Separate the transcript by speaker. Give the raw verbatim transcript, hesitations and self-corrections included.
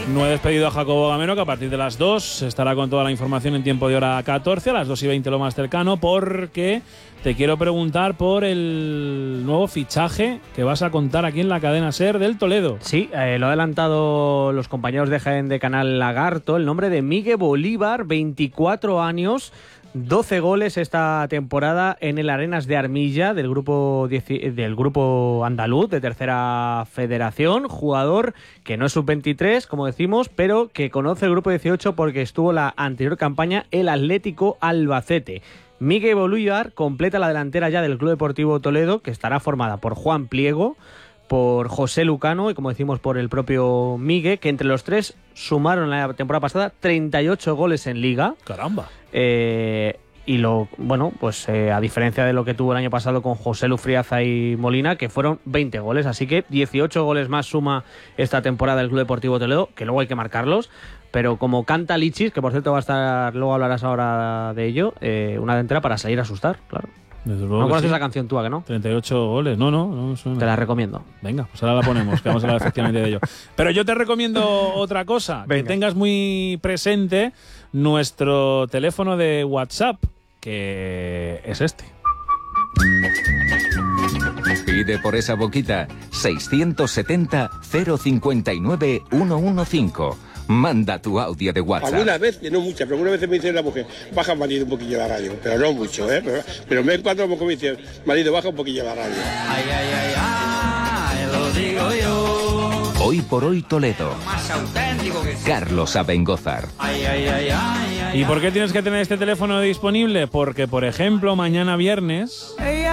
Speaker 1: No he despedido a Jacobo Gamero, que a partir de las dos estará con toda la información en tiempo de hora catorce, a las dos y veinte lo más cercano, porque te quiero preguntar por el nuevo fichaje que vas a contar aquí en la cadena SER del Toledo.
Speaker 2: Sí, eh, lo ha adelantado los compañeros de Jaén de Canal Lagarto, el nombre de Miguel Bolívar, veinticuatro años, doce goles esta temporada en el Arenas de Armilla del grupo, del grupo andaluz de Tercera Federación, jugador que no es sub veintitrés, como decimos, pero que conoce el grupo dieciocho porque estuvo la anterior campaña el Atlético Albacete. Miguel Bolívar completa la delantera ya del Club Deportivo Toledo, que estará formada por Juan Pliego, por José Lucano y, como decimos, por el propio Miguel, que entre los tres sumaron la temporada pasada treinta y ocho goles en Liga.
Speaker 1: ¡Caramba!
Speaker 2: Eh, y lo bueno, pues eh, a diferencia de lo que tuvo el año pasado con José Lufriaza y Molina, que fueron veinte goles, así que dieciocho goles más suma esta temporada el Club Deportivo Toledo, que luego hay que marcarlos. Pero como canta Lichis, que por cierto va a estar, luego hablarás ahora de ello, eh, una delantera para salir a asustar, claro.
Speaker 1: Desde luego
Speaker 2: ¿No conoces
Speaker 1: sí.
Speaker 2: esa canción tú, a que no?
Speaker 1: treinta y ocho goles, no, no, no suena.
Speaker 2: Te la recomiendo.
Speaker 1: Venga, pues ahora la ponemos, que vamos a hablar efectivamente de ello. Pero yo te recomiendo otra cosa,
Speaker 2: Venga.
Speaker 1: que tengas muy presente nuestro teléfono de WhatsApp, que es este.
Speaker 3: Pide por esa boquita seiscientos setenta, cero cincuenta y nueve, ciento quince. Manda tu audio de WhatsApp.
Speaker 4: Algunas veces, no muchas, pero algunas veces me dice la mujer, baja marido un poquillo la radio, pero no mucho, ¿eh? Pero, pero me encuentro como me dice, marido, baja un poquillo la radio.
Speaker 5: Ay, ay, ay, ay, lo digo yo.
Speaker 3: Hoy por hoy Toledo.
Speaker 5: Más auténtico que sí.
Speaker 3: Carlos Abengózar.
Speaker 5: Ay, ay, ay, ay, ay.
Speaker 1: ¿Y por qué tienes que tener este teléfono disponible? Porque, por ejemplo, mañana viernes...
Speaker 5: Ella